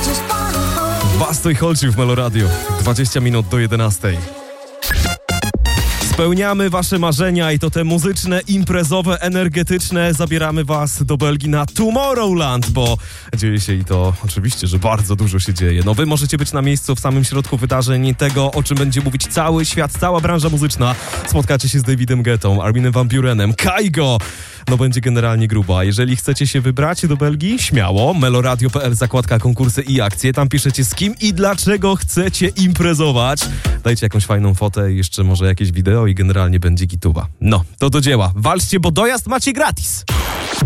Basto i Holci w Melo Radio. 20 minut do 11. Spełniamy wasze marzenia i to te muzyczne, imprezowe, energetyczne. Zabieramy was do Belgii na Tomorrowland, bo dzieje się i to oczywiście, że bardzo dużo się dzieje. No wy możecie być na miejscu w samym środku wydarzeń, tego o czym będzie mówić cały świat, cała branża muzyczna. Spotkacie się z Davidem Guettą, Arminem van Burenem, Kaigo. No będzie generalnie gruba. Jeżeli chcecie się wybrać do Belgii, śmiało. meloradio.pl, zakładka konkursy i akcje. Tam piszecie z kim i dlaczego chcecie imprezować. Dajcie jakąś fajną fotę i jeszcze może jakieś wideo i generalnie będzie gituba. No, to do dzieła. Walczcie, bo dojazd macie gratis.